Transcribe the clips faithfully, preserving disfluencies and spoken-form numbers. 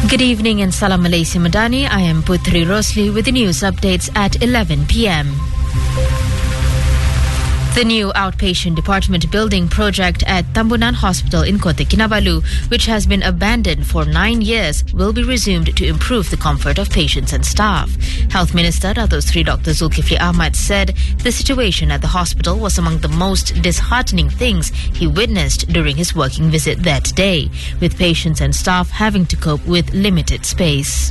Good evening and Salam Malaysia Madani. I am Putri Rosli with the news updates at eleven p m. The new outpatient department building project at Tambunan Hospital in Kota Kinabalu, which has been abandoned for nine years, will be resumed to improve the comfort of patients and staff. Health Minister Dato Sri Doctor Zulkifli Ahmad said the situation at the hospital was among the most disheartening things he witnessed during his working visit there today, with patients and staff having to cope with limited space.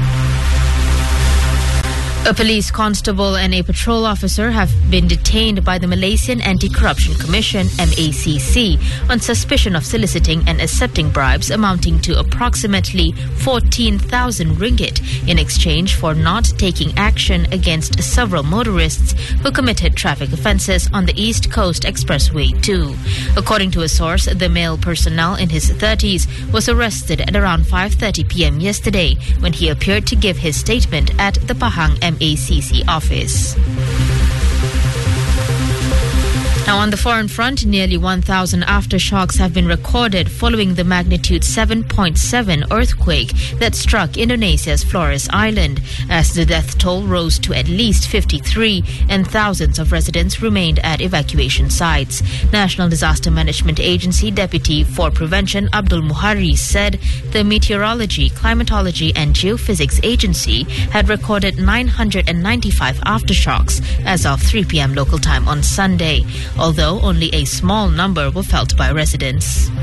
A police constable and a patrol officer have been detained by the Malaysian Anti-Corruption Commission M A C C on suspicion of soliciting and accepting bribes amounting to approximately fourteen thousand ringgit in exchange for not taking action against several motorists who committed traffic offences on the East Coast Expressway two. According to a source, the male personnel in his thirties was arrested at around five thirty p m yesterday when he appeared to give his statement at the Pahang M A C C office. Now, on the foreign front, nearly one thousand aftershocks have been recorded following the magnitude seven point seven earthquake that struck Indonesia's Flores Island, as the death toll rose to at least fifty-three and thousands of residents remained at evacuation sites. National Disaster Management Agency Deputy for Prevention Abdul Muharri said the Meteorology, Climatology and Geophysics Agency had recorded nine hundred ninety-five aftershocks as of three p m local time on Sunday, although only a small number were felt by residents.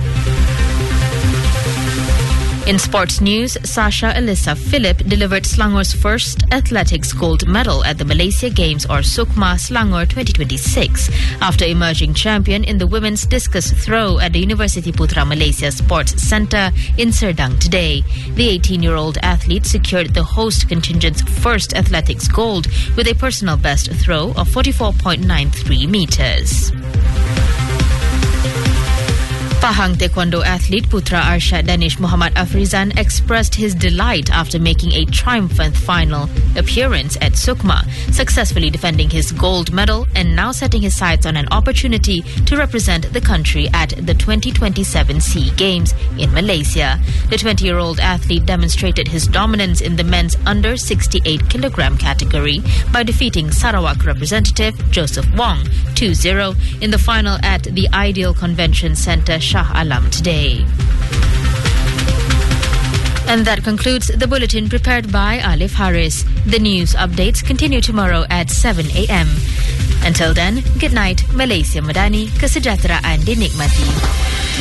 In sports news, Sasha Elisa Philip delivered Selangor's first athletics gold medal at the Malaysia Games or SUKMA Selangor twenty twenty-six after emerging champion in the women's discus throw at the University Putra Malaysia Sports Centre in Serdang today. The eighteen-year-old athlete secured the host contingent's first athletics gold with a personal best throw of forty-four point nine three metres. Pahang Taekwondo athlete Putra Arshad Danish Muhammad Afrizan expressed his delight after making a triumphant final appearance at SUKMA, successfully defending his gold medal and now setting his sights on an opportunity to represent the country at the twenty twenty-seven SEA Games in Malaysia. The twenty-year-old athlete demonstrated his dominance in the men's under sixty-eight kilogram category by defeating Sarawak representative Joseph Wong two zero in the final at the Ideal Convention Centre Shah Alam today. And that concludes the bulletin prepared by Alif Haris. The news updates continue tomorrow at seven a m. Until then, good night, Malaysia Madani, kesejahteraan dinikmati.